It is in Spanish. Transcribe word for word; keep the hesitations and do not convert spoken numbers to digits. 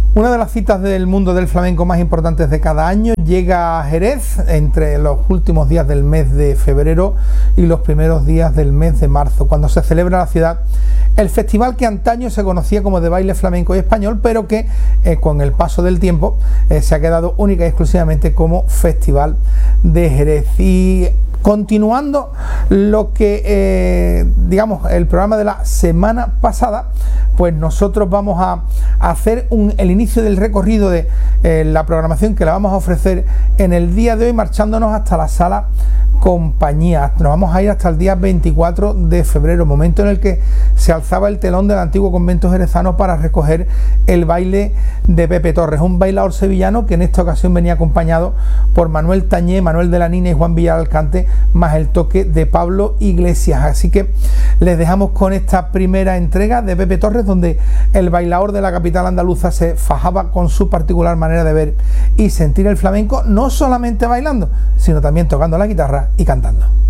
Una de las citas del mundo del flamenco más importantes de cada año llega a Jerez entre los últimos días del mes de febrero y los primeros días del mes de marzo, cuando se celebra en la ciudad el festival que antaño se conocía como de baile flamenco y español, pero que eh, con el paso del tiempo eh, se ha quedado única y exclusivamente como Festival de Jerez. Y continuando lo que, eh, digamos, el programa de la semana pasada, pues nosotros vamos a hacer un, el inicio del recorrido de eh, la programación que la vamos a ofrecer en el día de hoy, marchándonos hasta la Sala Compañía. Nos vamos a ir hasta el día veinticuatro de febrero, momento en el que se alzaba el telón del antiguo convento jerezano para recoger el baile de Pepe Torres, un bailador sevillano que en esta ocasión venía acompañado por Manuel Tañé, Manuel de la Nina y Juan Villalcante, más el toque de Pablo Iglesias. Así que les dejamos con esta primera entrega de Pepe Torres, donde el bailador de la capital andaluza se fajaba con su particular manera de ver y sentir el flamenco, no solamente bailando, sino también tocando la guitarra y cantando.